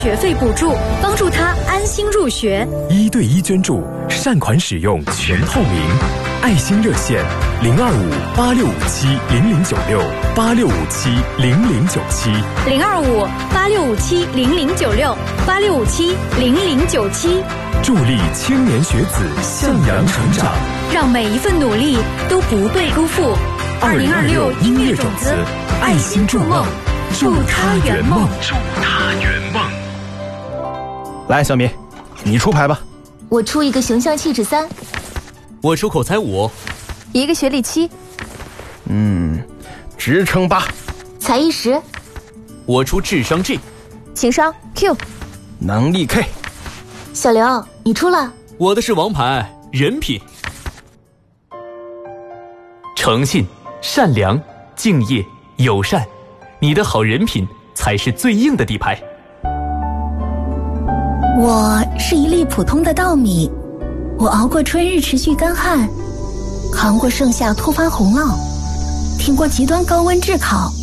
学费补助，帮助他安心入学。 1对1捐助，善款使用全透明。爱心热线 025-8657-0096，865-8657-0096，865-8657-0097， 助力青年学子向阳成长， 让每一份努力都不被辜负。2026音乐种子，爱心筑梦，祝他圆梦，祝他圆梦。 来，小米，你出牌吧。 我出一个形象气质3， 我出口才5， 一个学历7， 职称8， 才艺10， 我出智商 G， 情商 Q， 能力 K。 小刘，你出了。 我的是王牌人品，诚信、善良、敬业、友善，你的好人品才是最硬的底牌。 我是一粒普通的稻米，我熬过春日持续干旱，扛过盛夏突发洪涝，挺过极端高温炙烤，